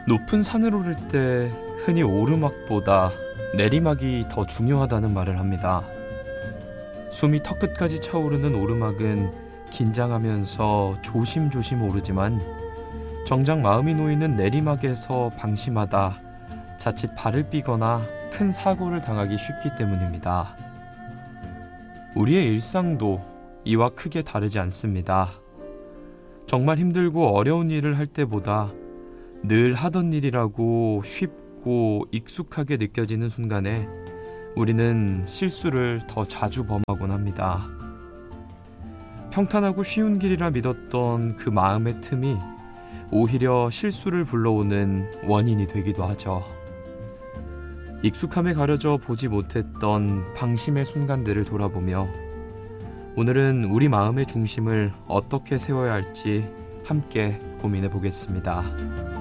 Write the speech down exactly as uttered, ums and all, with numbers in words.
높은 산을 오를 때 흔히 오르막보다 내리막이 더 중요하다는 말을 합니다. 숨이 턱끝까지 차오르는 오르막은 긴장하면서 조심조심 오르지만 정작 마음이 놓이는 내리막에서 방심하다 자칫 발을 삐거나 큰 사고를 당하기 쉽기 때문입니다. 우리의 일상도 이와 크게 다르지 않습니다. 정말 힘들고 어려운 일을 할 때보다 늘 하던 일이라고 쉽고 익숙하게 느껴지는 순간에 우리는 실수를 더 자주 범하곤 합니다. 평탄하고 쉬운 길이라 믿었던 그 마음의 틈이 오히려 실수를 불러오는 원인이 되기도 하죠. 익숙함에 가려져 보지 못했던 방심의 순간들을 돌아보며 오늘은 우리 마음의 중심을 어떻게 세워야 할지 함께 고민해 보겠습니다.